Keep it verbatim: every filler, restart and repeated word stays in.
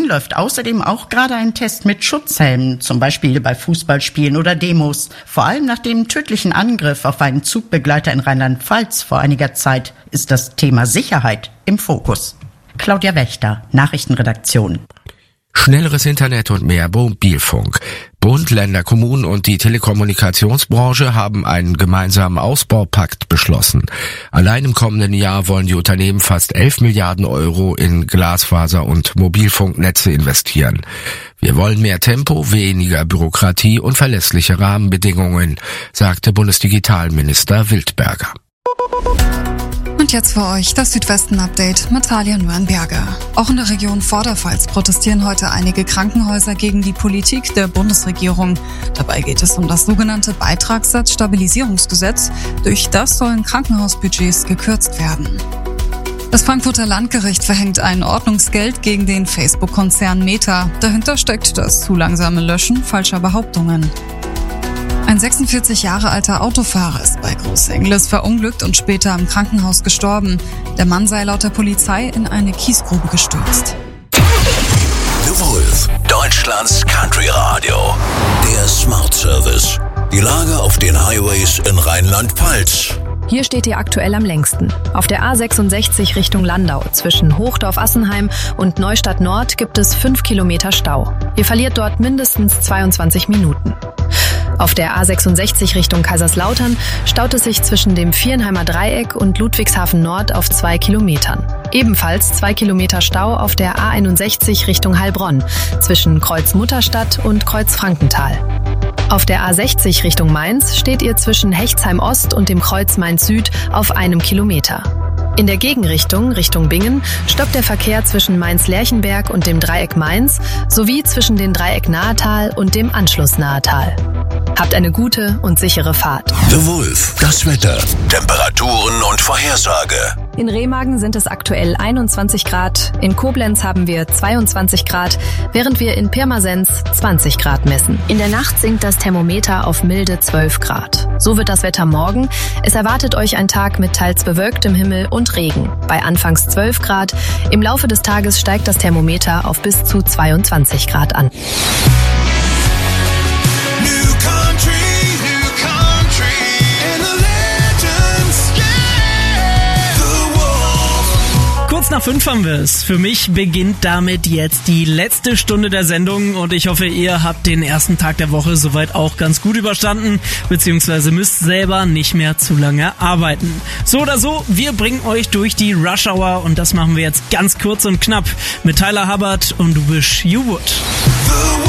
Berlin läuft außerdem auch gerade ein Test mit Schutzhelmen, zum Beispiel bei Fußballspielen oder Demos. Vor allem nach dem tödlichen Angriff auf einen Zugbegleiter in Rheinland-Pfalz vor einiger Zeit ist das Thema Sicherheit im Fokus. Claudia Wächter, Nachrichtenredaktion. Schnelleres Internet und mehr Mobilfunk. Bund, Länder, Kommunen und die Telekommunikationsbranche haben einen gemeinsamen Ausbaupakt beschlossen. Allein im kommenden Jahr wollen die Unternehmen fast elf Milliarden Euro in Glasfaser- und Mobilfunknetze investieren. Wir wollen mehr Tempo, weniger Bürokratie und verlässliche Rahmenbedingungen, sagte Bundesdigitalminister Wildberger. Und jetzt für euch das Südwesten-Update mit Talia Nürnberger. Auch in der Region Vorderpfalz protestieren heute einige Krankenhäuser gegen die Politik der Bundesregierung. Dabei geht es um das sogenannte Beitragssatzstabilisierungsgesetz. Durch das sollen Krankenhausbudgets gekürzt werden. Das Frankfurter Landgericht verhängt ein Ordnungsgeld gegen den Facebook-Konzern Meta. Dahinter steckt das zu langsame Löschen falscher Behauptungen. Ein sechsundvierzig Jahre alter Autofahrer ist bei Großengles verunglückt und später im Krankenhaus gestorben. Der Mann sei laut der Polizei in eine Kiesgrube gestürzt. The Wolf, Deutschlands Country Radio. Der Smart Service. Die Lage auf den Highways in Rheinland-Pfalz. Hier steht ihr aktuell am längsten. Auf der A sechsundsechzig Richtung Landau zwischen Hochdorf-Assenheim und Neustadt Nord gibt es fünf Kilometer Stau. Ihr verliert dort mindestens zweiundzwanzig Minuten. Auf der A sechsundsechzig Richtung Kaiserslautern staut es sich zwischen dem Vierenheimer Dreieck und Ludwigshafen Nord auf zwei Kilometern. Ebenfalls zwei Kilometer Stau auf der A einundsechzig Richtung Heilbronn zwischen Kreuz Mutterstadt und Kreuz Frankenthal. Auf der A sechzig Richtung Mainz steht ihr zwischen Hechtsheim Ost und dem Kreuz Mainz Süd auf einem Kilometer. In der Gegenrichtung, Richtung Bingen, stoppt der Verkehr zwischen Mainz-Lerchenberg und dem Dreieck Mainz sowie zwischen den Dreieck Nahetal und dem Anschluss Nahetal. Habt eine gute und sichere Fahrt. The Wolf, das Wetter, Temperaturen und Vorhersage. In Remagen sind es aktuell einundzwanzig Grad, in Koblenz haben wir zweiundzwanzig Grad, während wir in Pirmasens zwanzig Grad messen. In der Nacht sinkt das Thermometer auf milde zwölf Grad. So wird das Wetter morgen. Es erwartet euch ein Tag mit teils bewölktem Himmel und Regen. Bei anfangs zwölf Grad. Im Laufe des Tages steigt das Thermometer auf bis zu zweiundzwanzig Grad an. Kurz nach fünf haben wir es. Für mich beginnt damit jetzt die letzte Stunde der Sendung und ich hoffe, ihr habt den ersten Tag der Woche soweit auch ganz gut überstanden, beziehungsweise müsst selber nicht mehr zu lange arbeiten. So oder so, wir bringen euch durch die Rush Hour und das machen wir jetzt ganz kurz und knapp mit Tyler Hubbard und Wish You Would.